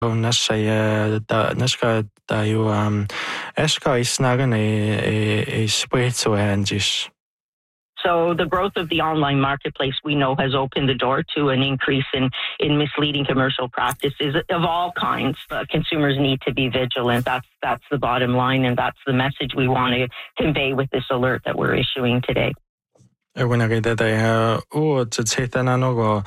Nasca daí esca isnagan e spirito anjis. So the growth of the online marketplace, we know, has opened the door to an increase in misleading commercial practices of all kinds. Consumers need to be vigilant. That's the bottom line, and that's the message we want to convey with this alert that we're issuing today. Uga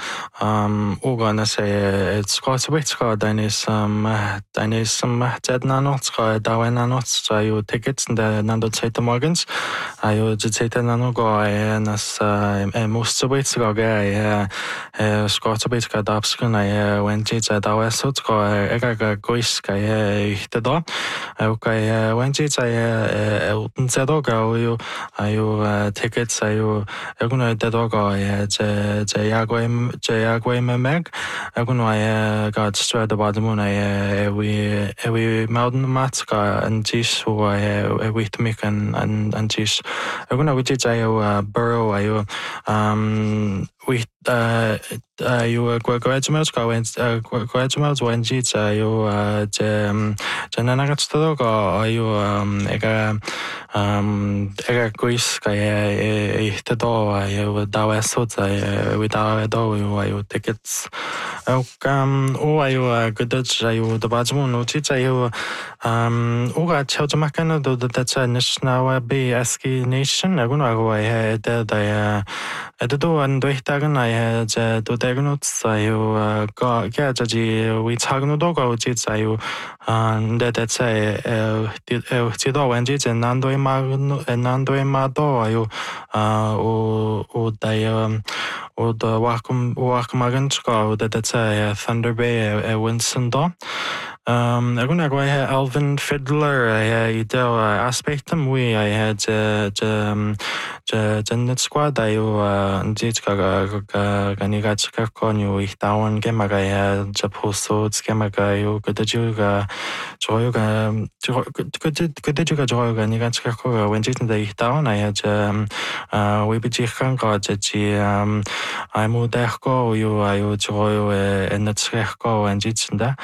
skåsvitska denis tednanotska dawenanotska ju tickets nando morgens ayo tednanogo nas mustvitska ge skåsvitska dapskuna wenji dawesutska ega goiska ihteda okay wenji utenzedoga ayo tickets ayo Eguno dedoga jagwe meg. Eguno got straight about the moon. We mountain matska and jish who we to make and jish. Eguno which burrow ayo we you graduates graduates wenji ayo jananagat todoga ayo ega guis kaya tedo ayo dawesot ayo dawedo ayo tickets ayo gudaj ayo dabajmo noti ayo uga chawjamakana do that's a national BSK nation aguno ayo edo and doitagan I do diagnosis ayo gajaji we tagno doga uji ayo that's a tido wenji nando mado ayo o the Wacamaganska that's a Thunder Bay Winston do Aguna go Alvin Fiddler ideo aspectum we I had Janet Squad ayo Jitska Ganigatska konyu ihtawan gemaga Japoso skemaga yo Godajuga Joyoga Godajuga Joyoga Nigatska Koga when Jitan the ihtawan I had Wibijikanka Jaji Imudeko you ayo Joyo and Natsko and Jitsinda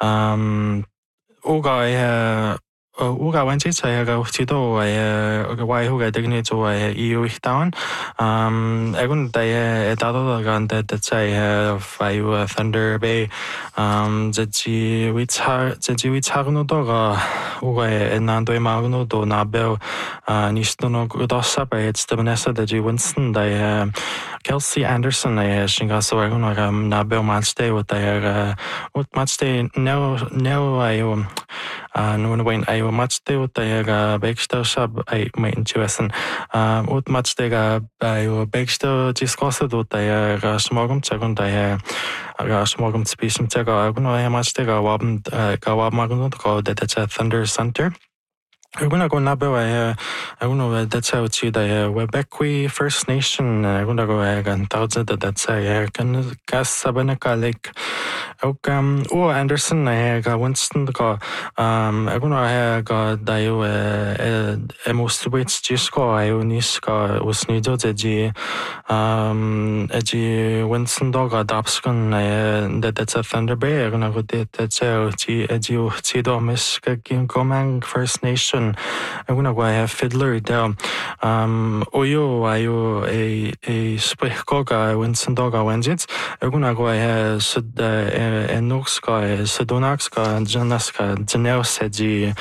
Uga wenji sayaga tido wai huga digni to EU down egun day dado ganda that say five Thunder Bay jaji we tagno doga uga enando magno do nabel nistono godosa by it's the Vanessa that you Winston day Kelsey Anderson shingaso egun nabel match day with what match day no ayo no when I match day with the Baxter sub I made interesting what match they got by Baxter discussed with the smogum second I smogum species I match they got Magno called that's a Thunder Center. I'm gonna go nabe I know that's how it's the Webekwi First Nation I'm gonna go and thousand that's can gas Sabanaka Lake Anderson I got Winston go I'm gonna go dayo most weights jisko I uniska was nido eji Winston dog adoption that's a Thunder Bay I'm gonna go that's eji tido miss Gomang First Nation I'm gonna go have Fiddler down Oyo ayo a Sprechkoga Winston Doga Wenjits I'm gonna go have Sud Enoxka Sudonakska Janaska Janel Seji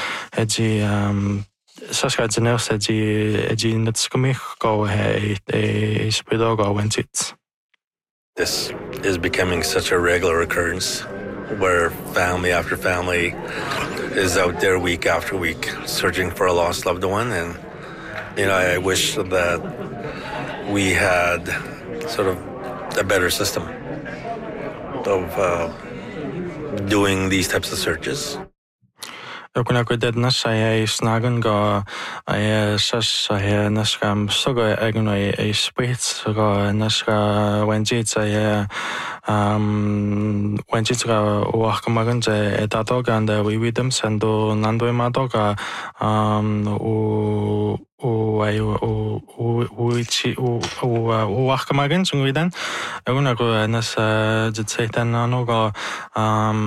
Saska Janel Seji Netskumich go a Spredoga Wenjits. This is becoming such a regular occurrence where family after family is out there week after week searching for a lost loved one. And, I wish that we had sort of a better system of doing these types of searches. Kuna kuded nasha snagan go shash nashkam sogo egno spritz go nashka wenjits wenjits go wakamagan etadoga and we widem sendo nando madoga wakamagan sungwidan eguna go nas jitsaitan anoga